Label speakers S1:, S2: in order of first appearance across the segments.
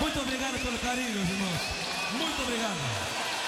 S1: Muito obrigado pelo carinho, meus irmãos. Muito obrigado.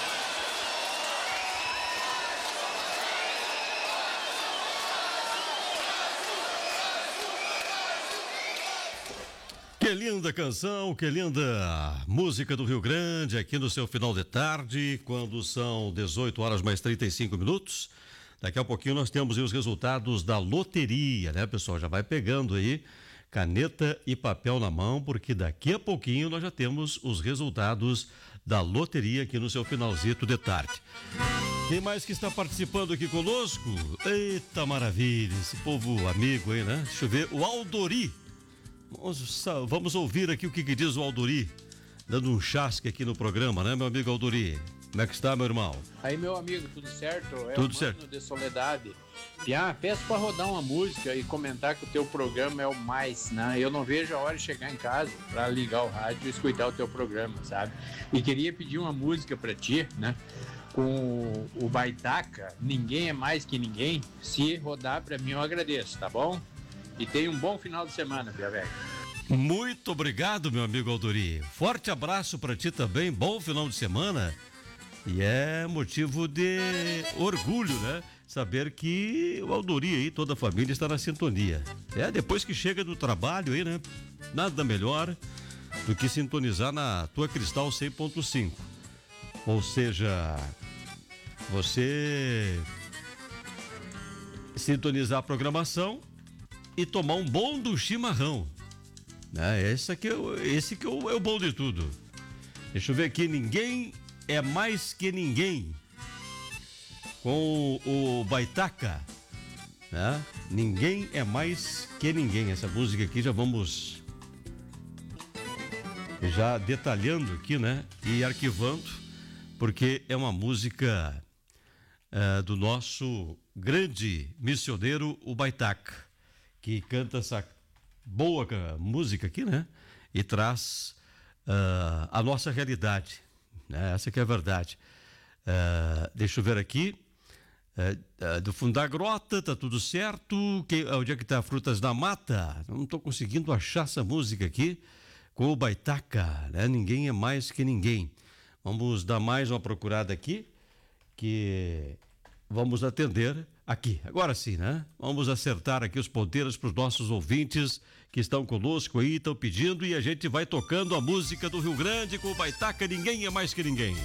S2: Que linda canção, que linda música do Rio Grande, aqui no seu final de tarde, quando são 18 horas mais 35 minutos. Daqui a pouquinho nós temos aí os resultados da loteria, né, pessoal? Já vai pegando aí caneta e papel na mão, porque daqui a pouquinho nós já temos os resultados da loteria aqui no seu finalzito de tarde. Quem mais que está participando aqui conosco? Eita maravilha, esse povo amigo aí, né? Deixa eu ver, o Aldori. Vamos ouvir aqui o que diz o Aldori, dando um chasque aqui no programa, né, meu amigo Aldori? Como é que está, meu irmão?
S3: Aí, meu amigo, tudo certo?
S2: Tudo certo.
S3: Mano de Soledade. Peço para rodar uma música e comentar que o teu programa é o mais, né? Eu não vejo a hora de chegar em casa para ligar o rádio e escutar o teu programa, sabe? E queria pedir uma música para ti, né? Com o Baitaca, Ninguém é Mais Que Ninguém. Se rodar para mim, eu agradeço, tá bom? E tenha um bom final de semana, Pia Velho.
S2: Muito obrigado, meu amigo Aldori. Forte abraço para ti também, bom final de semana. E é motivo de orgulho, né? Saber que o Aldori aí, toda a família está na sintonia. Depois que chega do trabalho aí, né? Nada melhor do que sintonizar na tua Cristal 100.5. Ou seja, você sintonizar a programação e tomar um bom do chimarrão, né? Esse que é o bom de tudo. Deixa eu ver aqui, Ninguém é Mais Que Ninguém, com o Baitaca, né? Ninguém é Mais Que Ninguém. Essa música aqui já vamos detalhando aqui, né? E arquivando, porque é uma música do nosso grande missioneiro, o Baitaca, que canta essa boa música aqui, né? E traz a nossa realidade, né? Essa que é a verdade. Deixa eu ver aqui. Do fundo da grota, tá tudo certo. Onde é que tá Frutas da Mata? Não estou conseguindo achar essa música aqui com o Baitaca, né? Ninguém é Mais Que Ninguém. Vamos dar mais uma procurada aqui, que vamos atender aqui. Agora sim, né? Vamos acertar aqui os ponteiros para os nossos ouvintes que estão conosco aí, estão pedindo, e a gente vai tocando a música do Rio Grande com o Baitaca, Ninguém é Mais Que Ninguém.